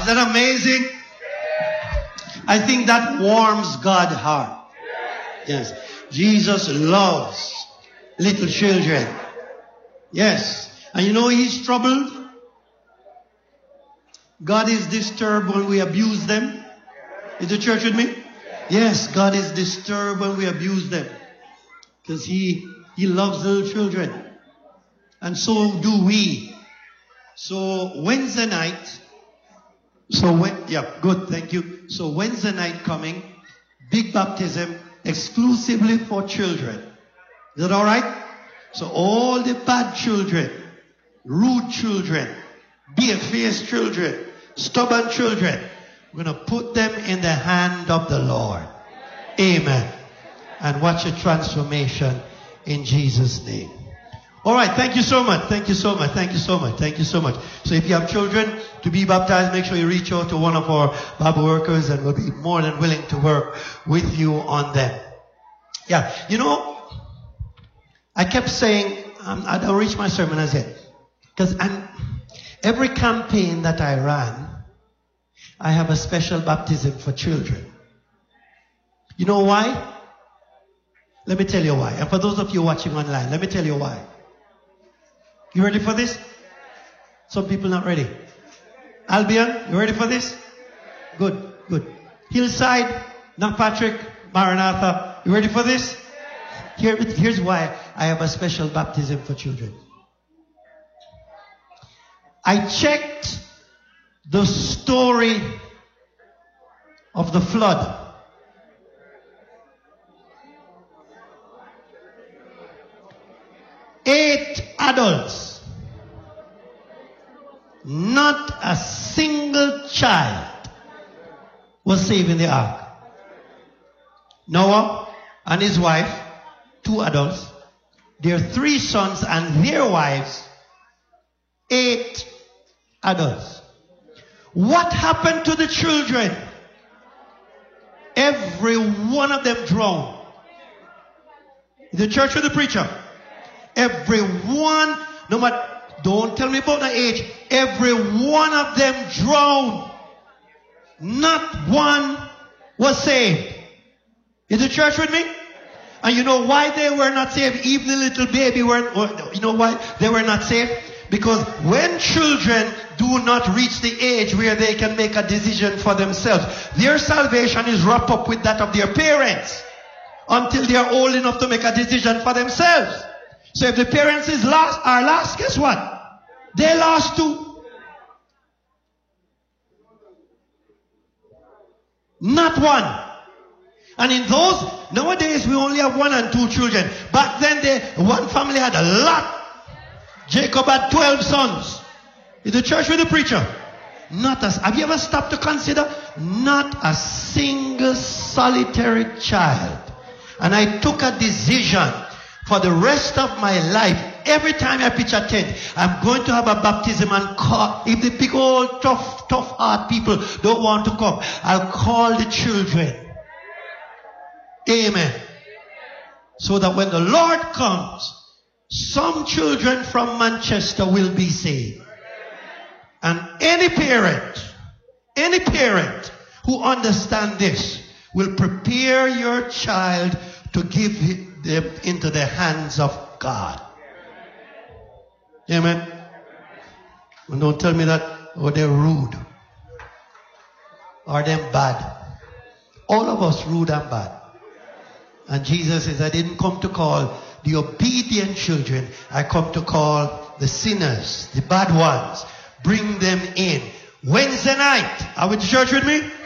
that amazing? I think that warms God's heart. Yes. Jesus loves little children. Yes. And you know he's troubled? God is disturbed when we abuse them. Is the church with me? Yes, God is disturbed when we abuse them. Because he loves little children. And so do we. So Wednesday night, good, thank you. So Wednesday night coming, big baptism exclusively for children. Is that all right? So all the bad children, rude children, bare-faced children, stubborn children, we're going to put them in the hand of the Lord. Amen. And watch a transformation in Jesus' name. All right, thank you so much. Thank you so much. Thank you so much. Thank you so much. So if you have children to be baptized, make sure you reach out to one of our Bible workers and we'll be more than willing to work with you on them. Yeah, you know, I kept saying, I don't reach my sermon as yet. Because every campaign that I ran, I have a special baptism for children. You know why? Let me tell you why. And for those of you watching online, let me tell you why. You ready for this? Some people not ready. Albion, you ready for this? Good, good. Hillside, Patrick, Maranatha, you ready for this? Here's why I have a special baptism for children. I checked the story of the flood. Eight adults, not a single child was saved in the ark. Noah and his wife, 2 adults, their 3 sons and their wives, 8 adults. What happened to the children? Every one of them drowned. The church or the preacher? Every one, no matter, don't tell me about the age, every one of them drowned. Not one was saved. Is the church with me? And you know why they were not saved? Even the little baby weren't. You know why they were not saved? Because when children do not reach the age where they can make a decision for themselves, their salvation is wrapped up with that of their parents until they are old enough to make a decision for themselves. So if the parents are lost, guess what? They lost too. Not one. And in those, nowadays we only have 1 and 2 children. Back then, one family had a lot. Jacob had 12 sons. Is the church with the preacher? Have you ever stopped to consider? Not a single solitary child. And I took a decision for the rest of my life. Every time I pitch a tent, I'm going to have a baptism and call. If the big old tough heart people don't want to come, I'll call the children. Amen. So that when the Lord comes, some children from Manchester will be saved. And any parent who understands this will prepare your child to give them into the hands of God. Amen. And don't tell me that, they're rude. Or they're bad. All of us rude and bad. And Jesus says, I didn't come to call the obedient children. I come to call the sinners, the bad ones. Bring them in. Wednesday night. Are we to church with me?